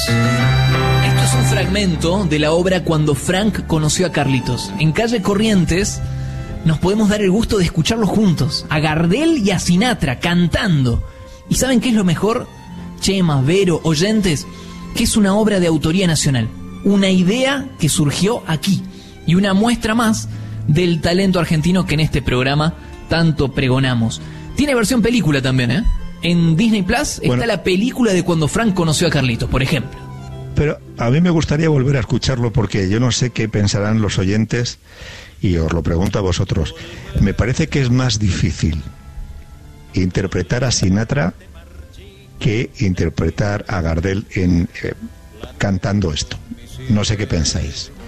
Esto es un fragmento de la obra Cuando Frank conoció a Carlitos. En Calle Corrientes nos podemos dar el gusto de escucharlos juntos, a Gardel y a Sinatra cantando. ¿Y saben qué es lo mejor? Chema, Vero, oyentes, que es una obra de autoría nacional, una idea que surgió aquí y una muestra más del talento argentino que en este programa tanto pregonamos. Tiene versión película también, ¿eh? En Disney Plus está la película de Cuando Frank conoció a Carlitos, por ejemplo. Pero a mí me gustaría volver a escucharlo porque yo no sé qué pensarán los oyentes y os lo pregunto a vosotros. Me parece que es más difícil interpretar a Sinatra que interpretar a Gardel cantando esto. No sé qué pensáis.